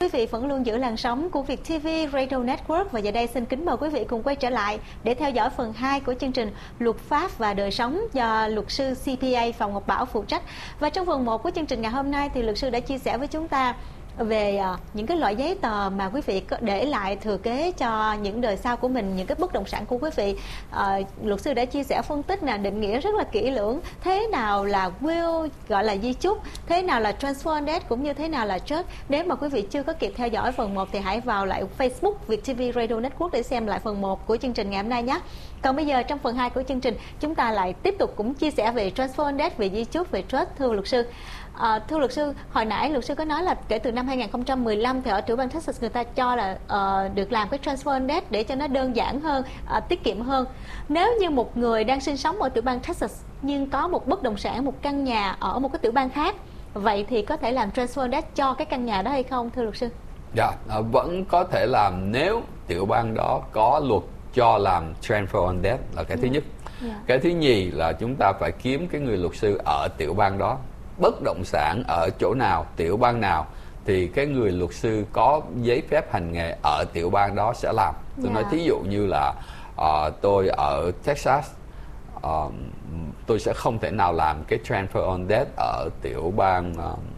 Quý vị vẫn luôn giữ làn sóng của Việt TV Radio Network và giờ đây xin kính mời quý vị cùng quay trở lại để theo dõi phần 2 của chương trình Luật pháp và đời sống do luật sư CPA Phạm Ngọc Bảo phụ trách. Và trong phần 1 của chương trình ngày hôm nay thì luật sư đã chia sẻ với chúng ta về những cái loại giấy tờ mà quý vị để lại thừa kế cho những đời sau của mình, những cái bất động sản của quý vị. Luật sư đã chia sẻ phân tích định nghĩa rất là kỹ lưỡng thế nào là will, gọi là di chúc, thế nào là transfer on death, cũng như thế nào là trust. Nếu mà quý vị chưa có kịp theo dõi phần 1 thì hãy vào lại Facebook Việt TV Radio Network để xem lại phần 1 của chương trình ngày hôm nay nhé. Còn bây giờ trong phần 2 của chương trình chúng ta lại tiếp tục cũng chia sẻ về transfer on death, về di chúc, về trust. Thưa luật sư, thưa luật sư, hồi nãy luật sư có nói là kể từ năm 2015 thì ở tiểu bang Texas người ta cho là được làm cái transfer on death để cho nó đơn giản hơn, tiết kiệm hơn. Nếu như một người đang sinh sống ở tiểu bang Texas nhưng có một bất động sản, một căn nhà ở một cái tiểu bang khác, vậy thì có thể làm transfer on death cho cái căn nhà đó hay không, thưa luật sư? Dạ, vẫn có thể làm nếu tiểu bang đó có luật cho làm transfer on death là cái thứ nhất. Cái thứ nhì là chúng ta phải kiếm cái người luật sư ở tiểu bang đó. Bất động sản ở chỗ nào, tiểu bang nào thì cái người luật sư có giấy phép hành nghề ở tiểu bang đó sẽ làm. Tôi nói thí dụ như là tôi ở Texas, tôi sẽ không thể nào làm cái transfer on death ở tiểu bang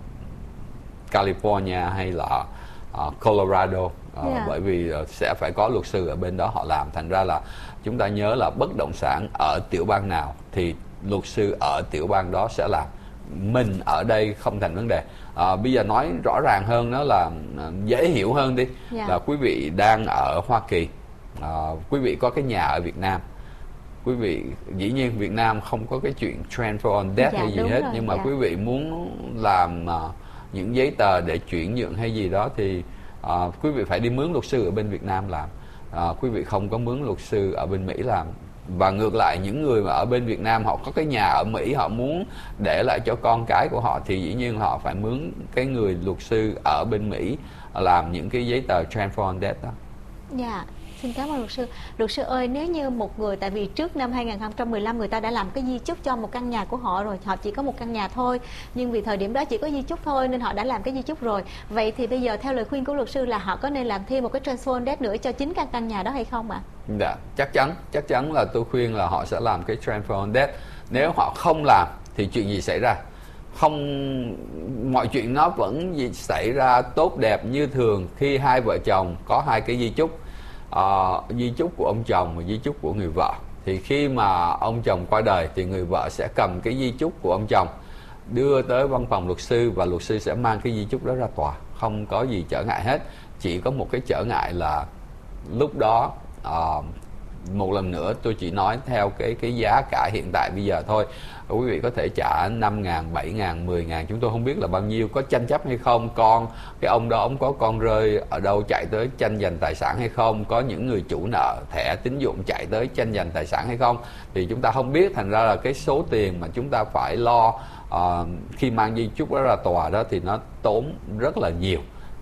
California hay là Colorado, bởi vì sẽ phải có luật sư ở bên đó họ làm. Thành ra là chúng ta nhớ là bất động sản ở tiểu bang nào thì luật sư ở tiểu bang đó sẽ làm. Mình ở đây không thành vấn đề. Bây giờ nói rõ ràng hơn, đó là dễ hiểu hơn đi, là quý vị đang ở Hoa Kỳ, quý vị có cái nhà ở Việt Nam. Quý vị dĩ nhiên Việt Nam không có cái chuyện transfer on death hay gì hết, nhưng mà quý vị muốn làm những giấy tờ để chuyển nhượng hay gì đó thì quý vị phải đi mướn luật sư ở bên Việt Nam làm. Quý vị không có mướn luật sư ở bên Mỹ làm. Và ngược lại, những người mà ở bên Việt Nam họ có cái nhà ở Mỹ, họ muốn để lại cho con cái của họ thì dĩ nhiên họ phải mướn cái người luật sư ở bên Mỹ làm những cái giấy tờ transfer on death đó. Dạ, xin cảm ơn luật sư. Luật sư ơi, nếu như một người, tại vì trước năm 2015 người ta đã làm cái di chúc cho một căn nhà của họ rồi, họ chỉ có một căn nhà thôi, nhưng vì thời điểm đó chỉ có di chúc thôi nên họ đã làm cái di chúc rồi. Vậy thì bây giờ theo lời khuyên của luật sư là họ có nên làm thêm một cái transfer on death nữa cho chính căn nhà đó hay không ạ? Dạ, chắc chắn là tôi khuyên là họ sẽ làm cái transfer on death. Nếu họ không làm thì chuyện gì xảy ra? Mọi chuyện nó vẫn xảy ra tốt đẹp như thường khi hai vợ chồng có hai cái di chúc. Di chúc của ông chồng và di chúc của người vợ. Thì khi mà ông chồng qua đời thì người vợ sẽ cầm cái di chúc của ông chồng đưa tới văn phòng luật sư, và luật sư sẽ mang cái di chúc đó ra tòa. Không có gì trở ngại hết. Chỉ có một cái trở ngại là lúc đó một lần nữa tôi chỉ nói theo cái giá cả hiện tại bây giờ thôi. Quý vị có thể trả 5.000, 7.000, 10.000, chúng tôi không biết là bao nhiêu, có tranh chấp hay không, cái ông đó ông có con rơi ở đâu chạy tới tranh giành tài sản hay không, có những người chủ nợ thẻ tín dụng chạy tới tranh giành tài sản hay không thì chúng ta không biết. Thành ra là cái số tiền mà chúng ta phải lo khi mang di chúc đó ra tòa đó thì nó tốn rất là nhiều,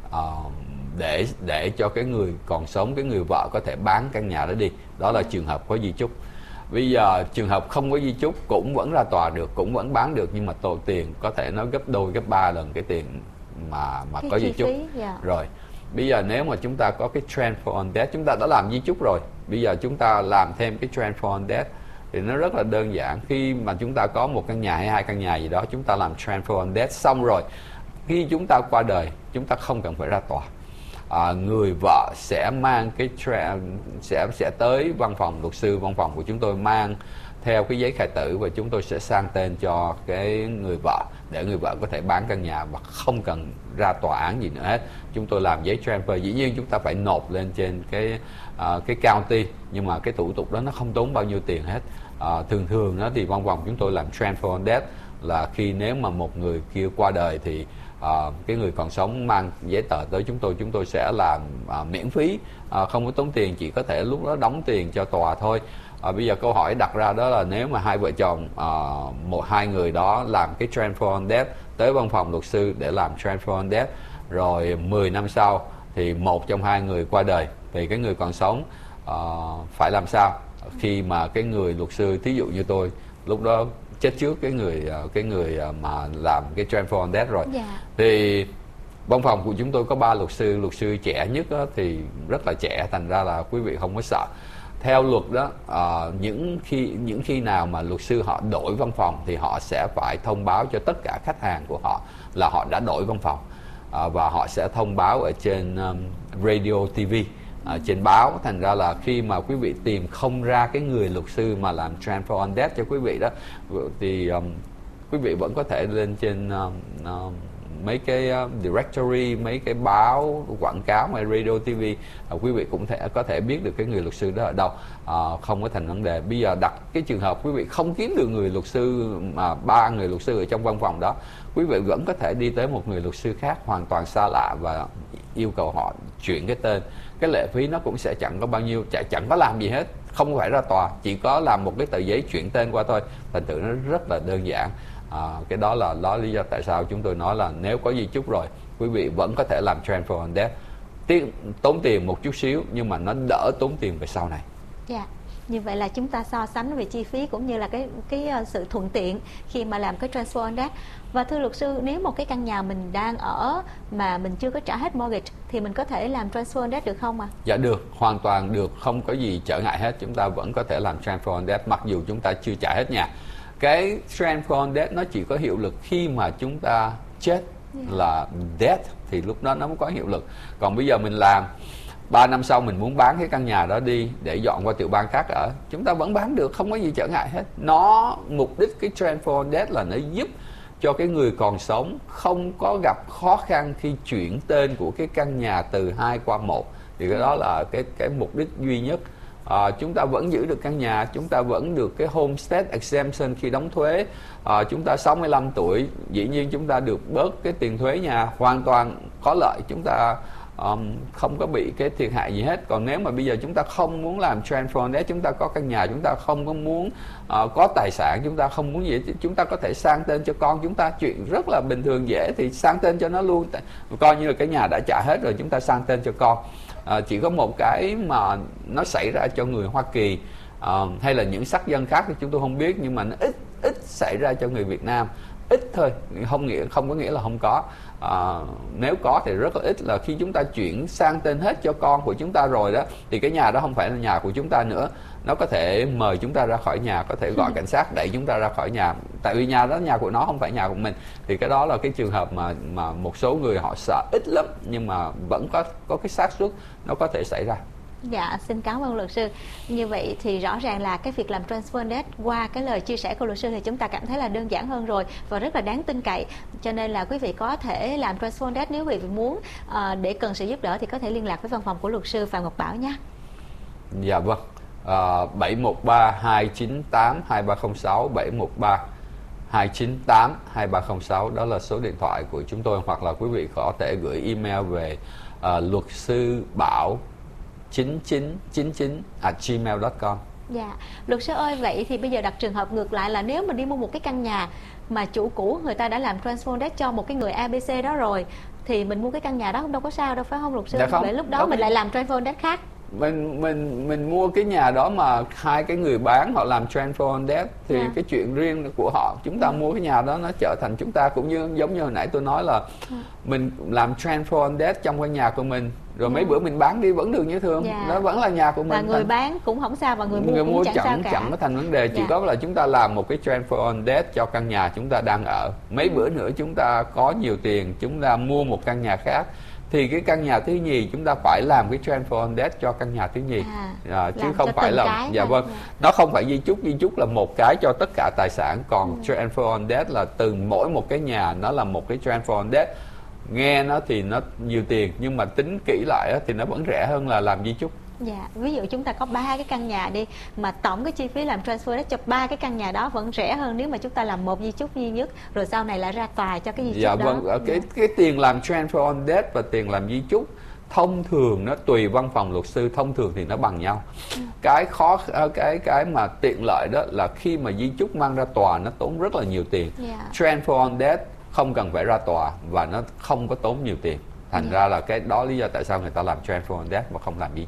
để cho cái người còn sống, cái người vợ có thể bán căn nhà đó đi. Đó là trường hợp có di chúc. Bây giờ trường hợp không có di chúc cũng vẫn ra tòa được, cũng vẫn bán được, nhưng mà tiền có thể nó gấp đôi, gấp 3 lần cái tiền mà có di chúc. Rồi bây giờ nếu mà chúng ta có cái transfer on death, chúng ta đã làm di chúc rồi, bây giờ chúng ta làm thêm cái transfer on death thì nó rất là đơn giản. Khi mà chúng ta có một căn nhà hay hai căn nhà gì đó, chúng ta làm transfer on death xong rồi, khi chúng ta qua đời chúng ta không cần phải ra tòa. Người vợ sẽ mang sẽ tới văn phòng luật sư, văn phòng của chúng tôi mang theo cái giấy khai tử, và chúng tôi sẽ sang tên cho cái người vợ để người vợ có thể bán căn nhà và không cần ra tòa án gì nữa hết. Chúng tôi làm giấy transfer, dĩ nhiên chúng ta phải nộp lên trên cái county, nhưng mà cái thủ tục đó nó không tốn bao nhiêu tiền hết. Thường đó thì văn phòng chúng tôi làm transfer on death là khi nếu mà một người kia qua đời thì cái người còn sống mang giấy tờ tới chúng tôi sẽ làm miễn phí, không có tốn tiền, chỉ có thể lúc đó đóng tiền cho tòa thôi. Bây giờ câu hỏi đặt ra đó là nếu mà hai vợ chồng, hai người đó làm cái transfer on death tới văn phòng luật sư để làm transfer on death, rồi 10 năm sau thì một trong hai người qua đời thì cái người còn sống phải làm sao khi mà cái người luật sư, thí dụ như tôi lúc đó chết trước cái người mà làm cái transfer on death rồi, thì Văn phòng của chúng tôi có 3 luật sư trẻ nhất đó, thì rất là trẻ, thành ra là quý vị không có sợ. Theo luật đó, những khi nào mà luật sư họ đổi văn phòng thì họ sẽ phải thông báo cho tất cả khách hàng của họ là họ đã đổi văn phòng, và họ sẽ thông báo ở trên radio, TV, trên báo. Thành ra là khi mà quý vị tìm không ra cái người luật sư mà làm transfer on death cho quý vị đó, thì quý vị vẫn có thể lên trên mấy cái directory, mấy cái báo quảng cáo hay radio, TV, quý vị cũng có thể biết được cái người luật sư đó ở đâu, không có thành vấn đề. Bây giờ đặt cái trường hợp quý vị không kiếm được người luật sư, mà 3 người luật sư ở trong văn phòng đó, quý vị vẫn có thể đi tới một người luật sư khác hoàn toàn xa lạ và yêu cầu họ chuyển cái tên. Cái lệ phí nó cũng sẽ chẳng có bao nhiêu, chẳng có làm gì hết, không phải ra tòa, chỉ có làm một cái tờ giấy chuyển tên qua thôi. Thành thử nó rất là đơn giản. Cái đó là lý do tại sao chúng tôi nói là nếu có di chúc rồi, quý vị vẫn có thể làm transfer on death, tốn tiền một chút xíu nhưng mà nó đỡ tốn tiền về sau này. Dạ. Như vậy là chúng ta so sánh về chi phí cũng như là cái sự thuận tiện khi mà làm cái transfer on death. Và thưa luật sư, nếu một cái căn nhà mình đang ở mà mình chưa có trả hết mortgage thì mình có thể làm transfer on death được không ạ? Dạ được, hoàn toàn được, không có gì trở ngại hết. Chúng ta vẫn có thể làm transfer on death mặc dù chúng ta chưa trả hết nhà. Cái transfer on death nó chỉ có hiệu lực khi mà chúng ta chết, là death, thì lúc đó nó mới có hiệu lực. Còn bây giờ mình làm 3 năm sau mình muốn bán cái căn nhà đó đi để dọn qua tiểu bang khác ở, chúng ta vẫn bán được, không có gì trở ngại hết. Mục đích cái transfer on death là nó giúp cho cái người còn sống không có gặp khó khăn khi chuyển tên của cái căn nhà từ 2 qua 1. Thì cái đó là cái mục đích duy nhất. Chúng ta vẫn giữ được căn nhà, chúng ta vẫn được cái homestead exemption khi đóng thuế. Chúng ta 65 tuổi, dĩ nhiên chúng ta được bớt cái tiền thuế nhà, hoàn toàn có lợi, chúng ta không có bị cái thiệt hại gì hết. Còn nếu mà bây giờ chúng ta không muốn làm transfer on death, chúng ta có căn nhà, chúng ta không có muốn có tài sản, chúng ta không muốn gì, chúng ta có thể sang tên cho con chúng ta, chuyện rất là bình thường dễ, thì sang tên cho nó luôn, coi như là cái nhà đã trả hết rồi, chúng ta sang tên cho con. Chỉ có một cái mà nó xảy ra cho người Hoa Kỳ hay là những sắc dân khác thì chúng tôi không biết, nhưng mà nó ít xảy ra cho người Việt Nam, ít thôi, không có nghĩa là không có. Nếu có thì rất là ít, là khi chúng ta chuyển sang tên hết cho con của chúng ta rồi đó, thì cái nhà đó không phải là nhà của chúng ta nữa, nó có thể mời chúng ta ra khỏi nhà, có thể gọi cảnh sát đẩy chúng ta ra khỏi nhà, tại vì nhà đó nhà của nó, không phải nhà của mình. Thì cái đó là cái trường hợp mà một số người họ sợ ít lắm, nhưng mà vẫn có cái xác suất nó có thể xảy ra. Dạ, xin cảm ơn luật sư. Như vậy thì rõ ràng là cái việc làm transfer on death qua cái lời chia sẻ của luật sư thì chúng ta cảm thấy là đơn giản hơn rồi và rất là đáng tin cậy. Cho nên là quý vị có thể làm transfer on death nếu quý vị muốn, để cần sự giúp đỡ thì có thể liên lạc với văn phòng của luật sư Phạm Ngọc Bảo nhé. Dạ vâng. 713-298-2306, 713-298-2306, đó là số điện thoại của chúng tôi, hoặc là quý vị có thể gửi email về luật sư Bảo 9999@gmail.com. Dạ, luật sư ơi, vậy thì bây giờ đặt trường hợp ngược lại là nếu mình đi mua một cái căn nhà mà chủ cũ người ta đã làm transfer on death cho một cái người ABC đó rồi, thì mình mua cái căn nhà đó đâu có sao đâu, phải không luật sư? Dạ không. Vậy lúc đó mình lại làm transfer on death khác. Mình mua cái nhà đó mà hai cái người bán họ làm transfer on death thì cái chuyện riêng của họ. Chúng ta mua cái nhà đó nó trở thành chúng ta, cũng như giống như hồi nãy tôi nói là mình làm transfer on death trong cái nhà của mình, rồi mấy bữa mình bán đi vẫn được như thường, nó vẫn là nhà của mình. Và người bán cũng không sao, và người mua cũng chẳng sao cả. Chẳng có thành vấn đề, chỉ có là chúng ta làm một cái transfer on death cho căn nhà chúng ta đang ở. Mấy bữa nữa chúng ta có nhiều tiền, chúng ta mua một căn nhà khác, thì cái căn nhà thứ nhì chúng ta phải làm cái transfer on death cho căn nhà thứ nhì, chứ không phải là nó không phải di chúc là một cái cho tất cả tài sản, còn transfer on death là từ mỗi một cái nhà nó là một cái transfer on death. Nghe nó thì nó nhiều tiền, nhưng mà tính kỹ lại thì nó vẫn rẻ hơn là làm di chúc. Dạ, ví dụ chúng ta có 3 cái căn nhà đi, mà tổng cái chi phí làm transfer cho 3 cái căn nhà đó vẫn rẻ hơn nếu mà chúng ta làm một di chúc duy nhất, rồi sau này lại ra tòa cho cái di chúc đó. Vâng, cái tiền làm transfer on death và tiền làm di chúc thông thường nó tùy văn phòng luật sư, thông thường thì nó bằng nhau. Cái mà tiện lợi đó là khi mà di chúc mang ra tòa nó tốn rất là nhiều tiền. Transfer on death không cần phải ra tòa và nó không có tốn nhiều tiền. Thành ra là cái đó lý do tại sao người ta làm transfer on death mà không làm di chúc.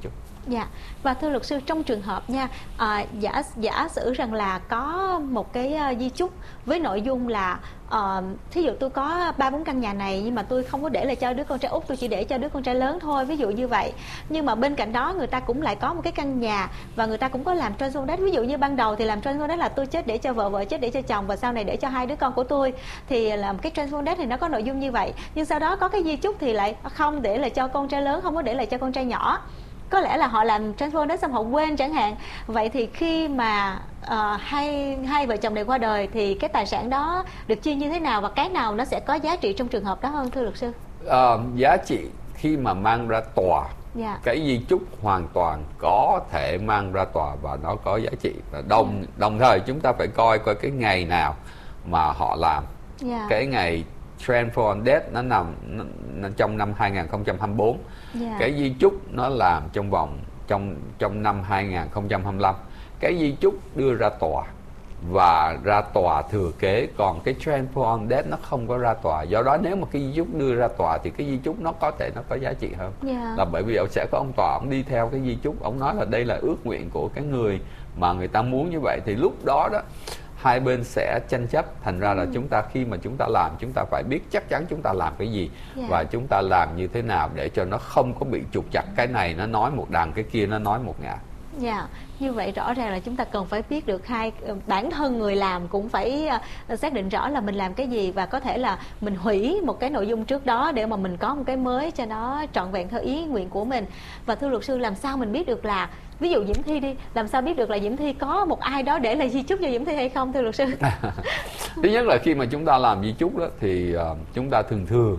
Dạ, và thưa luật sư, trong trường hợp nha, giả sử rằng là có một cái di chúc với nội dung là thí dụ tôi có 3-4 căn nhà này, nhưng mà tôi không có để lại cho đứa con trai út, tôi chỉ để cho đứa con trai lớn thôi, ví dụ như vậy. Nhưng mà bên cạnh đó người ta cũng lại có một cái căn nhà và người ta cũng có làm transfer deed. Ví dụ như ban đầu thì làm transfer deed là tôi chết để cho vợ, vợ chết để cho chồng, và sau này để cho 2 đứa con của tôi, thì làm cái transfer deed thì nó có nội dung như vậy. Nhưng sau đó có cái di chúc thì lại không để lại cho con trai lớn, không có để lại cho con trai nhỏ. Có lẽ là họ làm transfer deed xong họ quên chẳng hạn. Vậy thì khi mà hai vợ chồng này qua đời thì cái tài sản đó được chia như thế nào, và cái nào nó sẽ có giá trị trong trường hợp đó hơn thưa luật sư? Giá trị khi mà mang ra tòa, cái di chúc hoàn toàn có thể mang ra tòa và nó có giá trị. Và đồng thời chúng ta phải coi cái ngày nào mà họ làm. Cái ngày transfer deed nó nằm trong năm 2024. Cái di chúc nó làm trong năm 2025. Cái di chúc đưa ra tòa và ra tòa thừa kế, còn cái transfer deed nó không có ra tòa. Do đó nếu mà cái di chúc đưa ra tòa thì cái di chúc nó có thể nó có giá trị hơn. Là bởi vì sẽ có ông tòa, ông đi theo cái di chúc, ông nói là đây là ước nguyện của cái người mà người ta muốn như vậy, thì lúc đó hai bên sẽ tranh chấp. Thành ra là chúng ta khi mà chúng ta làm, chúng ta phải biết chắc chắn chúng ta làm cái gì và chúng ta làm như thế nào để cho nó không có bị trục chặt. Cái này nó nói một đằng, cái kia nó nói một ngả. Như vậy rõ ràng là chúng ta cần phải biết được bản thân người làm cũng phải xác định rõ là mình làm cái gì, và có thể là mình hủy một cái nội dung trước đó để mà mình có một cái mới cho nó trọn vẹn theo ý nguyện của mình. Và thưa luật sư, làm sao mình biết được là, ví dụ Diễm Thi đi, làm sao biết được là Diễm Thi có một ai đó để lại di chúc cho Diễm Thi hay không thưa luật sư? Thứ nhất là khi mà chúng ta làm di chúc đó thì chúng ta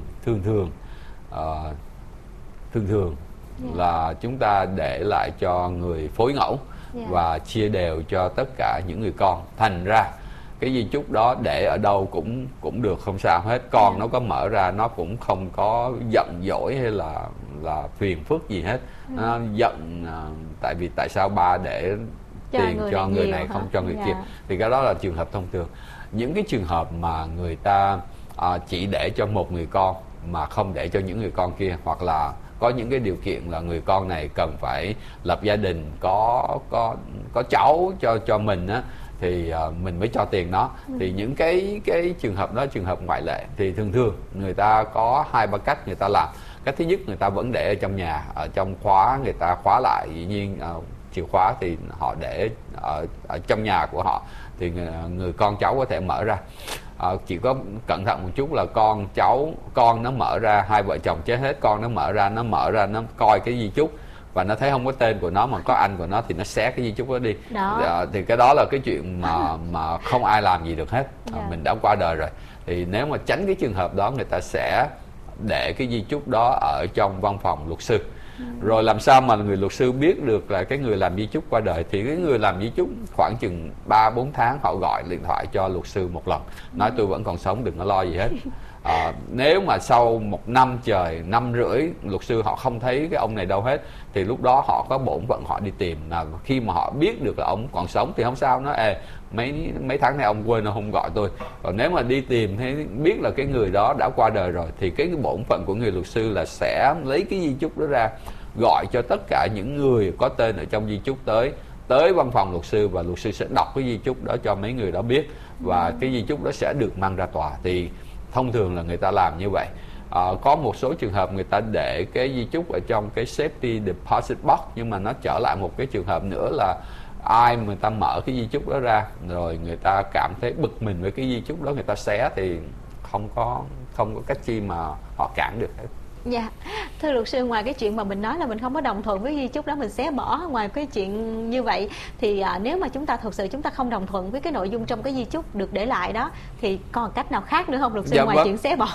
thường là chúng ta để lại cho người phối ngẫu và chia đều cho tất cả những người con. Thành ra cái di chúc đó để ở đâu cũng được, không sao hết. Con nó có mở ra nó cũng không có giận dỗi hay là phiền phức gì hết. Nó giận tại sao ba để tiền cho người này không cho người kia. Thì cái đó là trường hợp thông thường. Những cái trường hợp mà người ta chỉ để cho một người con mà không để cho những người con kia, hoặc là có những cái điều kiện là người con này cần phải lập gia đình, có cháu cho mình á, thì mình mới cho tiền nó. Thì những cái trường hợp đó trường hợp ngoại lệ. Thì thường người ta có 2-3 cách người ta làm. Cách thứ nhất, người ta vẫn để ở trong nhà, ở trong khóa, người ta khóa lại. Dĩ nhiên chìa khóa thì họ để ở trong nhà của họ, thì người con cháu có thể mở ra. Chỉ có cẩn thận một chút là con nó mở ra, hai vợ chồng chết hết, con nó mở ra nó coi cái di chúc và nó thấy không có tên của nó mà có anh của nó thì nó xé cái di chúc đó đi. Thì cái đó là cái chuyện mà không ai làm gì được hết. Mình đã qua đời rồi. Thì nếu mà tránh cái trường hợp đó, người ta sẽ để cái di chúc đó ở trong văn phòng luật sư. Rồi làm sao mà người luật sư biết được là cái người làm di chúc qua đời? Thì cái người làm di chúc khoảng chừng 3-4 tháng họ gọi điện thoại cho luật sư một lần, nói tôi vẫn còn sống, đừng có lo gì hết. Nếu mà sau 1 năm trời, 1 năm rưỡi luật sư họ không thấy cái ông này đâu hết, thì lúc đó họ có bổn phận họ đi tìm. Khi mà họ biết được là ông còn sống thì không sao, nói mấy tháng nay ông quên, ông không gọi tôi. Còn nếu mà đi tìm thấy biết là cái người đó đã qua đời rồi, thì cái bổn phận của người luật sư là sẽ lấy cái di chúc đó ra, gọi cho tất cả những người có tên ở trong di chúc tới văn phòng luật sư, và luật sư sẽ đọc cái di chúc đó cho mấy người đó biết, và cái di chúc đó sẽ được mang ra tòa. Thì thông thường là người ta làm như vậy. Có một số trường hợp người ta để cái di chúc ở trong cái safety deposit box, nhưng mà nó trở lại một cái trường hợp nữa là ai người ta mở cái di chúc đó ra rồi người ta cảm thấy bực mình với cái di chúc đó, người ta xé, thì không có cách chi mà họ cản được hết. Thưa luật sư, ngoài cái chuyện mà mình nói là mình không có đồng thuận với di chúc đó, mình xé bỏ, ngoài cái chuyện như vậy thì nếu mà chúng ta thực sự chúng ta không đồng thuận với cái nội dung trong cái di chúc được để lại đó, thì còn cách nào khác nữa không luật sư, ngoài chuyện xé bỏ?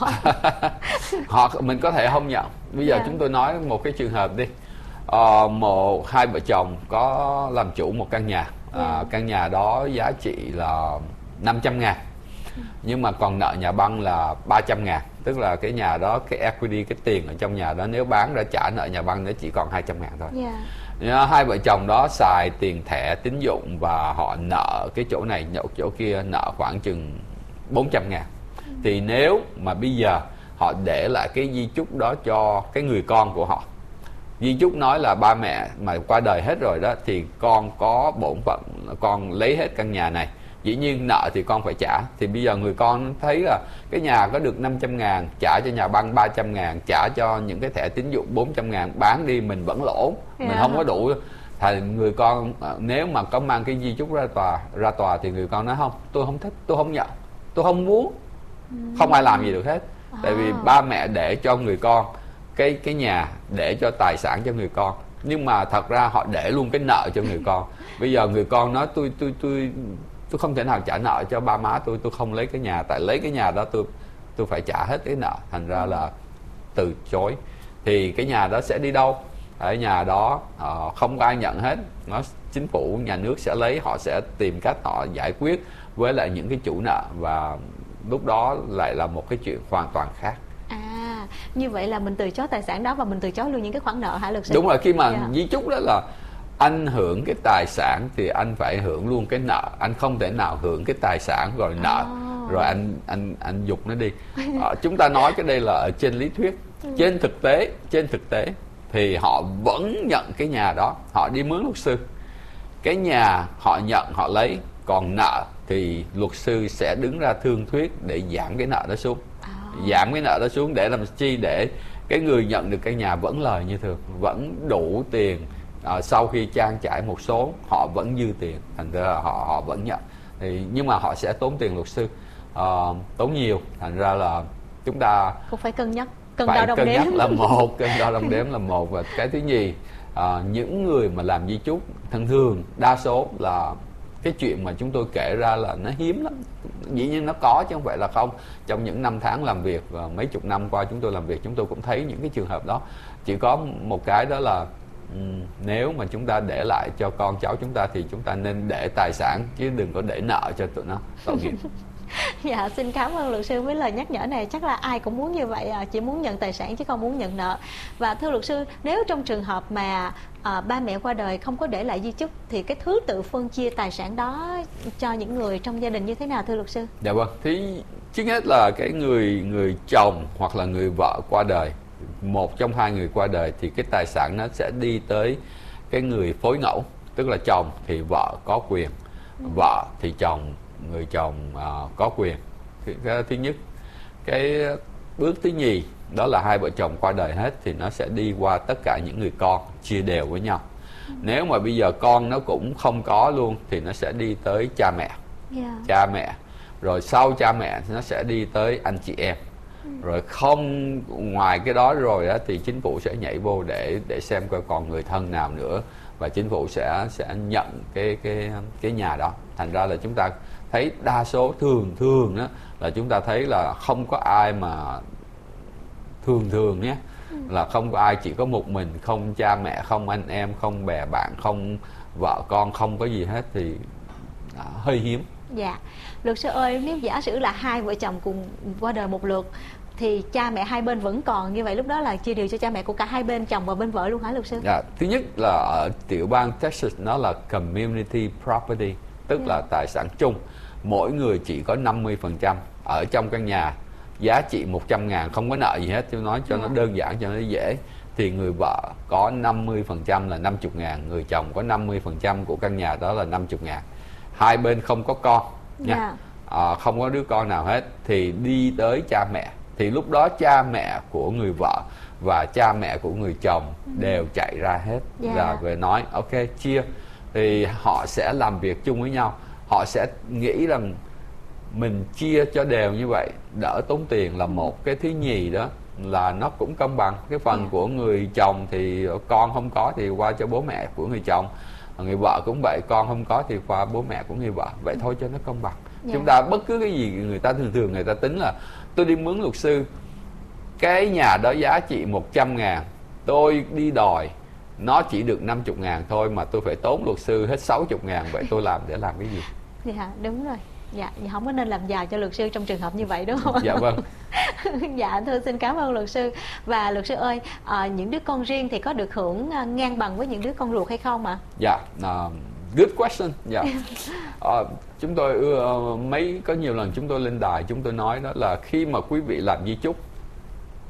Mình có thể không nhận. Bây giờ chúng tôi nói một cái trường hợp đi. Hai vợ chồng có làm chủ một căn nhà. Căn nhà đó giá trị là 500.000, nhưng mà còn nợ nhà băng là 300.000. Tức là cái nhà đó, cái equity, cái tiền ở trong nhà đó nếu bán ra trả nợ nhà băng nó chỉ còn 200.000 thôi. Hai vợ chồng đó xài tiền thẻ tín dụng và họ nợ cái chỗ này nhậu chỗ kia, nợ khoảng chừng 400.000. Thì nếu mà bây giờ họ để lại cái di chúc đó cho cái người con của họ, Di chúc nói là ba mẹ mà qua đời hết rồi đó thì con có bổn phận con lấy hết căn nhà này, dĩ nhiên nợ thì con phải trả. Thì bây giờ người con thấy là cái nhà có được 500.000, trả cho nhà băng 300.000, trả cho những cái thẻ tín dụng 400.000, bán đi mình vẫn lỗ, mình không có đủ. Thì người con nếu mà có mang cái di chúc ra tòa thì người con nói không, tôi không thích, tôi không nhận, tôi không muốn, không ai làm gì được hết. Tại vì ba mẹ để cho người con cái nhà, để cho tài sản cho người con, nhưng mà thật ra họ để luôn cái nợ cho người con. Bây giờ người con nói tôi không thể nào trả nợ cho ba má tôi không lấy cái nhà, tại lấy cái nhà đó tôi phải trả hết cái nợ, thành ra là từ chối. Thì cái nhà đó sẽ đi đâu? Ở nhà đó không có ai nhận hết, chính phủ nhà nước sẽ lấy, họ sẽ tìm cách họ giải quyết với lại những cái chủ nợ, và lúc đó lại là một cái chuyện hoàn toàn khác. Như vậy là mình từ chối tài sản đó và mình từ chối luôn những cái khoản nợ hả luật sư? Đúng rồi, khi mà di chúc đó là anh hưởng cái tài sản thì anh phải hưởng luôn cái nợ, anh không thể nào hưởng cái tài sản rồi nợ rồi anh giục nó đi. Chúng ta nói cái đây là ở trên lý thuyết. Trên thực tế thì họ vẫn nhận cái nhà đó, họ đi mướn luật sư, cái nhà họ nhận họ lấy, còn nợ thì luật sư sẽ đứng ra thương thuyết để giảm cái nợ đó xuống. Giảm cái nợ đó xuống để làm chi? Để cái người nhận được cái nhà vẫn lời như thường, vẫn đủ tiền. Sau khi trang trải một số, họ vẫn dư tiền, thành ra là họ vẫn nhận. Nhưng mà họ sẽ tốn tiền luật sư, tốn nhiều, thành ra là chúng ta cũng phải cân nhắc. Cân đo đong đếm là một, cân đo đong đếm là một. Và cái thứ nhì, những người mà làm di chúc thường đa số là cái chuyện mà chúng tôi kể ra là nó hiếm lắm. Dĩ nhiên nó có chứ không phải là không. Trong những năm tháng làm việc và mấy chục năm qua chúng tôi làm việc, chúng tôi cũng thấy những cái trường hợp đó. Chỉ có một cái đó là nếu mà chúng ta để lại cho con cháu chúng ta thì chúng ta nên để tài sản, chứ đừng có để nợ cho tụi nó, tội nghiệp. Dạ, xin cảm ơn luật sư với lời nhắc nhở này. Chắc là ai cũng muốn như vậy, chỉ muốn nhận tài sản chứ không muốn nhận nợ. Và thưa luật sư, nếu trong trường hợp mà ba mẹ qua đời không có để lại di chúc thì cái thứ tự phân chia tài sản đó cho những người trong gia đình như thế nào thưa luật sư? Dạ vâng, thì trước hết là cái người chồng hoặc là người vợ qua đời, một trong hai người qua đời thì cái tài sản nó sẽ đi tới cái người phối ngẫu, tức là chồng thì vợ có quyền, vợ thì người chồng có quyền. Cái thứ nhất. Cái bước thứ nhì đó là hai vợ chồng qua đời hết thì nó sẽ đi qua tất cả những người con, chia đều với nhau. Nếu mà bây giờ con nó cũng không có luôn thì nó sẽ đi tới cha mẹ. Cha mẹ. Rồi sau cha mẹ nó sẽ đi tới anh chị em. Rồi không ngoài cái đó rồi á, thì chính phủ sẽ nhảy vô để xem coi còn người thân nào nữa, và chính phủ sẽ nhận cái nhà đó. Thành ra là chúng ta thấy đa số thường đó là chúng ta thấy là không có ai mà thường nhé, là không có ai, chỉ có một mình, không cha mẹ, không anh em, không bè bạn, không vợ con, không có gì hết thì hơi hiếm. Dạ, luật sư ơi, nếu giả sử là hai vợ chồng cùng qua đời một lượt thì cha mẹ hai bên vẫn còn, như vậy lúc đó là chia đều cho cha mẹ của cả hai bên, chồng và bên vợ luôn hả luật sư? Dạ, thứ nhất là ở tiểu bang Texas nó là community property, tức là tài sản chung. Mỗi người chỉ có 50% ở trong căn nhà, giá trị 100.000, không có nợ gì hết, tôi nói cho nó đơn giản, cho nó dễ. Thì người vợ có 50% là 50.000, người chồng có 50% của căn nhà đó là 50.000. Hai bên không có con nha, không có đứa con nào hết thì đi tới cha mẹ. Thì lúc đó cha mẹ của người vợ và cha mẹ của người chồng đều chạy ra hết, là về nói ok chia. Thì họ sẽ làm việc chung với nhau, họ sẽ nghĩ rằng mình chia cho đều như vậy đỡ tốn tiền là một. Cái thứ nhì đó là nó cũng công bằng. Cái phần của người chồng thì con không có thì qua cho bố mẹ của người chồng, người vợ cũng vậy, con không có thì qua bố mẹ của người vợ. Vậy thôi cho nó công bằng. Chúng ta bất cứ cái gì người ta thường người ta tính là tôi đi mướn luật sư, cái nhà đó giá trị 100.000, tôi đi đòi nó chỉ được 50.000 thôi mà tôi phải tốn luật sư hết 60.000, vậy tôi làm để làm cái gì? Dạ đúng rồi. Dạ, không có nên làm giàu cho luật sư trong trường hợp như vậy đúng không? Dạ vâng. Dạ thưa, xin cảm ơn luật sư. Và luật sư ơi, những đứa con riêng thì có được hưởng ngang bằng với những đứa con ruột hay không ạ? Dạ, good question. Dạ. Chúng tôi có nhiều lần chúng tôi lên đài chúng tôi nói đó là khi mà quý vị làm di chúc,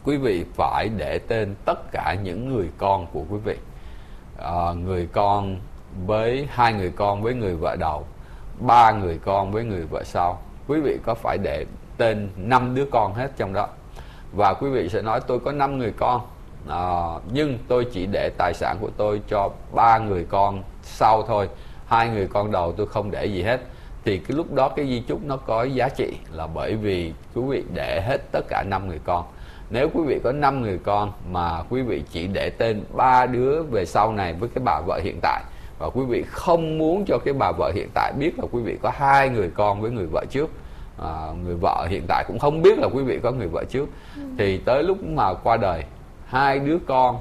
quý vị phải để tên tất cả những người con của quý vị. Người con với 2 người con với người vợ đầu, 3 người con với người vợ sau. Quý vị có phải để tên 5 đứa con hết trong đó. Và quý vị sẽ nói tôi có 5 người con, nhưng tôi chỉ để tài sản của tôi cho 3 người con sau thôi, 2 người con đầu tôi không để gì hết. Thì cái lúc đó cái di chúc nó có giá trị là bởi vì quý vị để hết tất cả 5 người con. Nếu quý vị có 5 người con mà quý vị chỉ để tên 3 đứa về sau này với cái bà vợ hiện tại, và quý vị không muốn cho cái bà vợ hiện tại biết là quý vị có 2 người con với người vợ trước, người vợ hiện tại cũng không biết là quý vị có người vợ trước, thì tới lúc mà qua đời, 2 đứa con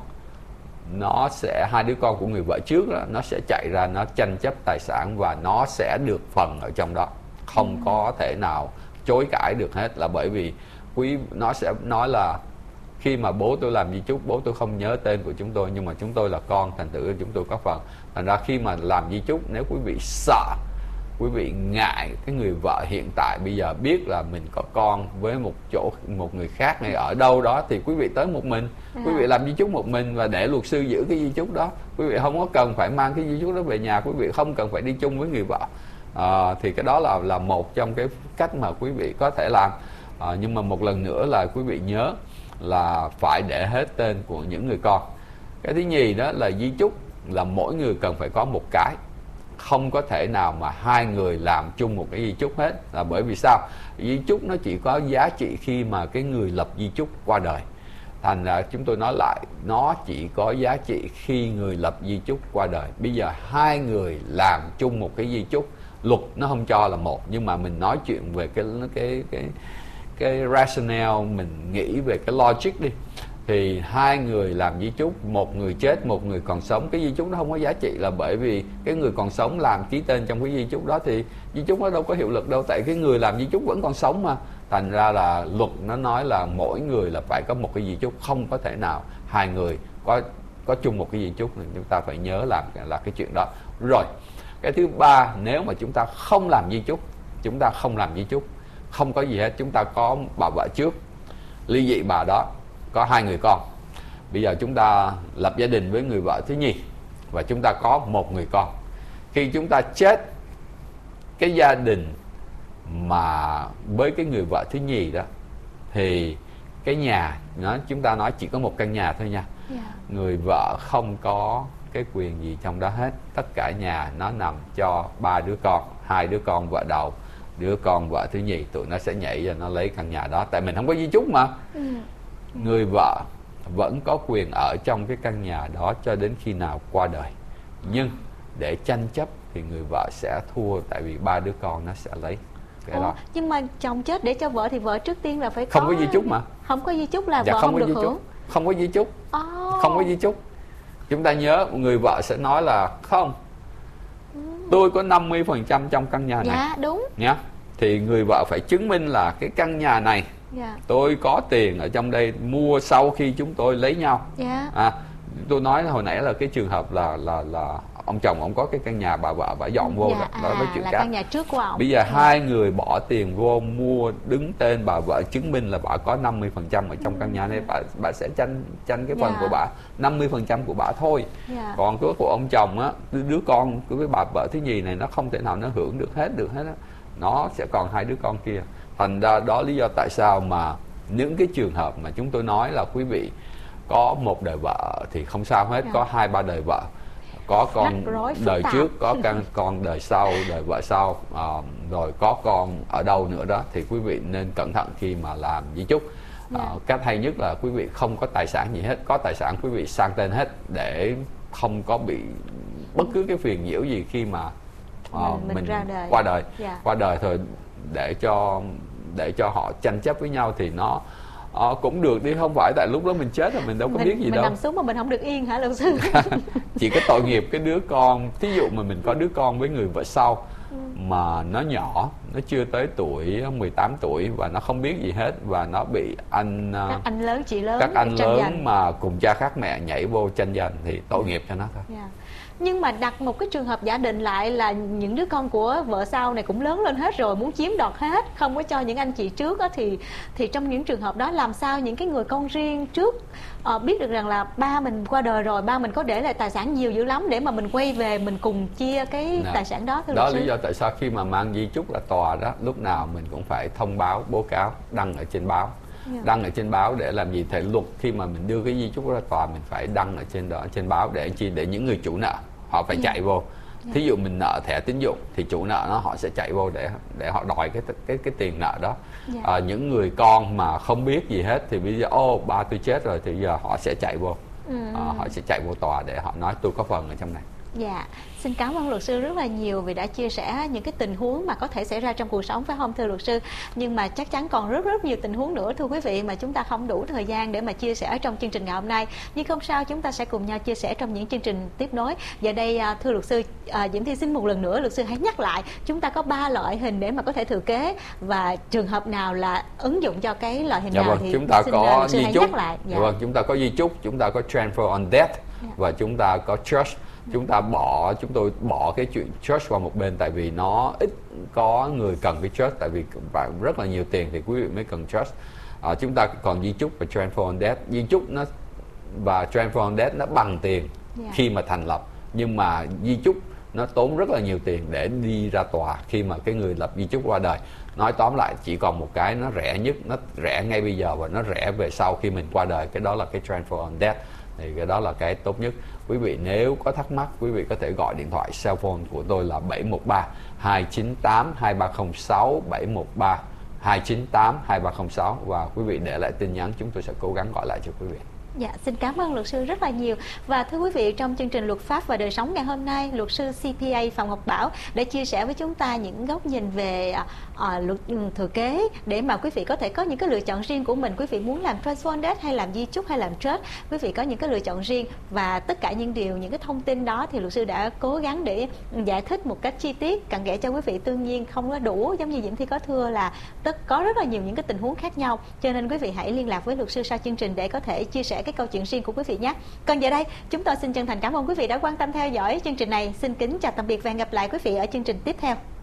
của người vợ trước đó, nó sẽ chạy ra nó tranh chấp tài sản và nó sẽ được phần ở trong đó, không có thể nào chối cãi được hết. Là bởi vì nó sẽ nói là khi mà bố tôi làm di chúc, bố tôi không nhớ tên của chúng tôi, nhưng mà chúng tôi là con, thành thử chúng tôi có phần. Thành ra khi mà làm di chúc, nếu quý vị sợ, quý vị ngại cái người vợ hiện tại bây giờ biết là mình có con với một người khác hay ở đâu đó, thì quý vị tới một mình, quý vị làm di chúc một mình và để luật sư giữ cái di chúc đó. Quý vị không có cần phải mang cái di chúc đó về nhà, quý vị không cần phải đi chung với người vợ. Thì cái đó là một trong cái cách mà quý vị có thể làm. Nhưng mà một lần nữa là quý vị nhớ là phải để hết tên của những người con. Cái thứ nhì đó là di chúc là mỗi người cần phải có một cái, không có thể nào mà 2 người làm chung một cái di chúc hết. Là bởi vì sao? Di chúc nó chỉ có giá trị khi mà cái người lập di chúc qua đời. Thành ra chúng tôi nói lại, nó chỉ có giá trị khi người lập di chúc qua đời. Bây giờ 2 người làm chung một cái di chúc, luật nó không cho là một, nhưng mà mình nói chuyện về cái rationale, mình nghĩ về cái logic đi, thì 2 người làm di chúc, một người chết, một người còn sống, cái di chúc nó không có giá trị. Là bởi vì cái người còn sống làm ký tên trong cái di chúc đó thì di chúc nó đâu có hiệu lực đâu, tại cái người làm di chúc vẫn còn sống mà. Thành ra là luật nó nói là mỗi người là phải có một cái di chúc, không có thể nào 2 người có chung một cái di chúc. Chúng ta phải nhớ là cái chuyện đó. Rồi cái thứ ba, nếu mà chúng ta không làm di chúc, không có gì hết, chúng ta có bà vợ trước, ly dị bà đó, có 2 người con. Bây giờ chúng ta lập gia đình với người vợ thứ nhì và chúng ta có 1 người con. Khi chúng ta chết, cái gia đình mà với cái người vợ thứ nhì đó, thì cái nhà chúng ta nói chỉ có một căn nhà thôi nha. Người vợ không có cái quyền gì trong đó hết. Tất cả nhà nó nằm cho 3 đứa con, 2 đứa con vợ đầu, đứa con vợ thứ nhì, tụi nó sẽ nhảy ra nó lấy căn nhà đó, tại mình không có di chúc mà. Người vợ vẫn có quyền ở trong cái căn nhà đó cho đến khi nào qua đời. Nhưng để tranh chấp thì người vợ sẽ thua, tại vì 3 đứa con nó sẽ lấy cái đó. Nhưng mà chồng chết để cho vợ thì vợ trước tiên là phải không có di chúc mà. Không có di chúc là vợ không được hưởng. Không có di chúc. Không có di chúc. Chúng ta nhớ, người vợ sẽ nói là không, tôi có 50% trong căn nhà này. Dạ đúng nhá. Thì người vợ phải chứng minh là cái căn nhà này tôi có tiền ở trong đây mua sau khi chúng tôi lấy nhau. Tôi nói hồi nãy là cái trường hợp là ông chồng ông có cái căn nhà, bà vợ bà dọn vô đó là chuyện khác. Căn nhà trước của ông. Bây giờ 2 người bỏ tiền vô mua, đứng tên bà vợ chứng minh là bà có 50% ở trong căn nhà này, bà sẽ tranh cái phần của bà, 50% của bà thôi. Còn cái của ông chồng á, đứa con của cái bà vợ thứ nhì này nó không thể nào nó hưởng được hết á. Nó sẽ còn 2 đứa con kia. Thành ra đó lý do tại sao mà những cái trường hợp mà chúng tôi nói là quý vị có một đời vợ thì không sao hết, có 2-3 đời vợ, có con đời trước, có con đời sau, đời vợ sau, rồi có con ở đâu nữa đó, thì quý vị nên cẩn thận khi mà làm di chúc. Cách hay nhất là quý vị không có tài sản gì hết, có tài sản quý vị sang tên hết để không có bị bất cứ cái phiền nhiễu gì khi mà mình qua đời thôi, để cho họ tranh chấp với nhau thì nó cũng được đi, không phải tại lúc đó mình chết rồi mình đâu có biết gì đâu. Mình nằm xuống mà mình không được yên hả luật sư? Chỉ có tội nghiệp cái đứa con, thí dụ mà mình có đứa con với người vợ sau mà nó nhỏ, nó chưa tới tuổi 18 tuổi và nó không biết gì hết, và nó bị các anh lớn chị lớn, các anh lớn mà cùng cha khác mẹ nhảy vô tranh giành thì tội nghiệp cho nó thôi. Nhưng mà đặt một cái trường hợp giả định lại là những đứa con của vợ sau này cũng lớn lên hết rồi, muốn chiếm đoạt hết, không có cho những anh chị trước á, thì trong những trường hợp đó làm sao những cái người con riêng trước biết được rằng là ba mình qua đời rồi, ba mình có để lại tài sản nhiều dữ lắm để mà mình quay về mình cùng chia cái tài sản đó, thưa đó luật sư? Lý do tại sao khi mà mang di chúc là tòa đó, lúc nào mình cũng phải thông báo, báo cáo, đăng ở trên báo. Đăng ở trên báo để làm gì? Thể luật khi mà mình đưa cái di chúc ra tòa mình phải đăng ở trên đó, trên báo để chi? Để những người chủ nợ họ phải chạy vô. Thí dụ mình nợ thẻ tín dụng thì chủ nợ nó họ sẽ chạy vô để họ đòi cái tiền nợ đó. Những người con mà không biết gì hết thì bây giờ ba tôi chết rồi thì giờ họ sẽ chạy vô. Họ sẽ chạy vô tòa để họ nói tôi có phần ở trong này. Dạ, xin cảm ơn luật sư rất là nhiều vì đã chia sẻ những cái tình huống mà có thể xảy ra trong cuộc sống, phải không thưa luật sư? Nhưng mà chắc chắn còn rất nhiều tình huống nữa thưa quý vị mà chúng ta không đủ thời gian để mà chia sẻ trong chương trình ngày hôm nay. Nhưng không sao, chúng ta sẽ cùng nhau chia sẻ trong những chương trình tiếp nối. Giờ đây thưa luật sư, Diễm Thi xin một lần nữa luật sư hãy nhắc lại chúng ta có 3 loại hình để mà có thể thừa kế, và trường hợp nào là ứng dụng cho cái loại hình nào thì chúng ta xin có luật sư di hãy chúc. nhắc lại. Chúng ta có di chúc, chúng ta có transfer on death và chúng ta có trust. Chúng tôi bỏ cái chuyện trust qua một bên tại vì nó ít có người cần cái trust, tại vì rất là nhiều tiền thì quý vị mới cần trust. Chúng ta còn di chúc và transfer on death. Di chúc nó và transfer on death nó bằng tiền khi mà thành lập, nhưng mà di chúc nó tốn rất là nhiều tiền để đi ra tòa khi mà cái người lập di chúc qua đời. Nói tóm lại chỉ còn một cái nó rẻ nhất, nó rẻ ngay bây giờ và nó rẻ về sau khi mình qua đời, cái đó là cái transfer on death. Thì cái đó là cái tốt nhất. Quý vị nếu có thắc mắc, quý vị có thể gọi điện thoại cell phone của tôi là 713 298 2306, 713 298 2306 và quý vị để lại tin nhắn, chúng tôi sẽ cố gắng gọi lại cho quý vị. Dạ, xin cảm ơn luật sư rất là nhiều. Và thưa quý vị, trong chương trình Luật pháp và đời sống ngày hôm nay, luật sư CPA Phạm Ngọc Bảo đã chia sẻ với chúng ta những góc nhìn về luật thừa kế để mà quý vị có thể có những cái lựa chọn riêng của mình. Quý vị muốn làm transfer on death hay làm di chúc hay làm trust, quý vị có những cái lựa chọn riêng, và tất cả những những cái thông tin đó thì luật sư đã cố gắng để giải thích một cách chi tiết cặn kẽ cho quý vị. Tuy nhiên không có đủ, giống như Diễm Thi có thưa là có rất là nhiều những cái tình huống khác nhau, cho nên quý vị hãy liên lạc với luật sư sau chương trình để có thể chia sẻ cái câu chuyện riêng của quý vị nhé. Còn giờ đây chúng tôi xin chân thành cảm ơn quý vị đã quan tâm theo dõi chương trình này. Xin kính chào tạm biệt và hẹn gặp lại quý vị ở chương trình tiếp theo.